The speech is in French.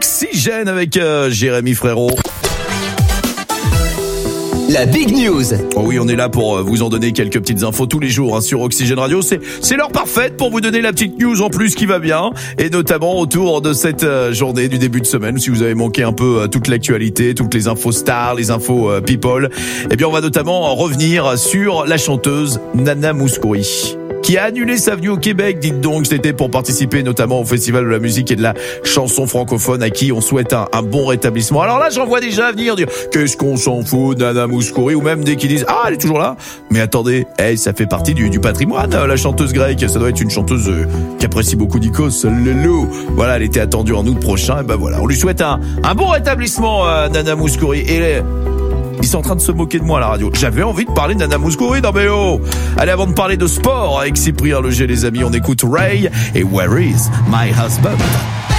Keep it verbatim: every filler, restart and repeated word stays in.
Oxygène avec euh, Jérémy Frérot. La Big News. Oh oui, on est là pour vous en donner quelques petites infos tous les jours hein, sur Oxygène Radio. C'est c'est l'heure parfaite pour vous donner la petite news en plus qui va bien, et notamment autour de cette euh, journée du début de semaine. Si vous avez manqué un peu euh, toute l'actualité, toutes les infos stars, les infos euh, people, eh bien on va notamment revenir sur la chanteuse Nana Mouskouri, qui a annulé sa venue au Québec, dites donc. C'était pour participer notamment au Festival de la musique et de la chanson francophone, à qui on souhaite un, un bon rétablissement. Alors là, j'en vois déjà venir dire « Qu'est-ce qu'on s'en fout, Nana Mouskouri ?» ou même dès qu'ils disent « Ah, elle est toujours là !» Mais attendez, hey, ça fait partie du, du patrimoine, la chanteuse grecque. Ça doit être une chanteuse euh, qui apprécie beaucoup Nikos, le loup. Voilà, elle était attendue en août prochain, et ben voilà. On lui souhaite un, un bon rétablissement, euh, Nana Mouskouri. Et les... Ils sont en train de se moquer de moi à la radio. J'avais envie de parler de Nana Mouskouri dans B O. Allez, avant de parler de sport avec Cyprien Leger, les amis, on écoute Ray et Where is my husband?